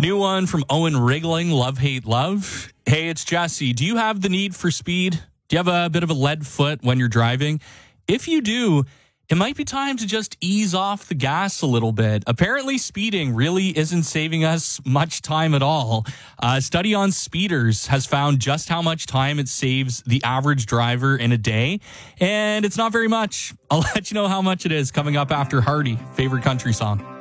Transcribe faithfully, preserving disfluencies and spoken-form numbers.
new one from Owen Wriggling, Love, Hate, Love. Hey, it's Jesse. Do you have the need for speed? Do you have a bit of a lead foot when you're driving? If you do, it might be time to just ease off the gas a little bit. Apparently, speeding really isn't saving us much time at all. A study on speeders has found just how much time it saves the average driver in a day, and it's not very much. I'll let you know how much it is coming up after Hardy, favorite country song.